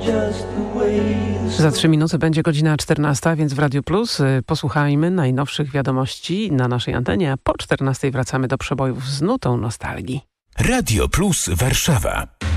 Za 3 minuty będzie godzina 14, więc w Radiu Plus posłuchajmy najnowszych wiadomości na naszej antenie, a po 14 wracamy do przebojów z nutą nostalgii. Radio Plus Warszawa.